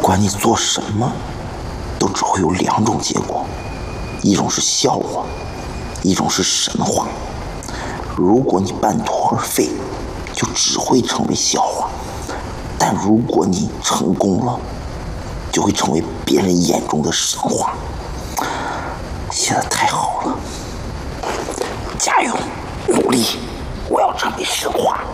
管你做什么，都只会有两种结果，一种是笑话，一种是神话。如果你半途而废，就只会成为笑话；但如果你成功了，就会成为别人眼中的神话。写得太好了，加油，努力，我要成为神话。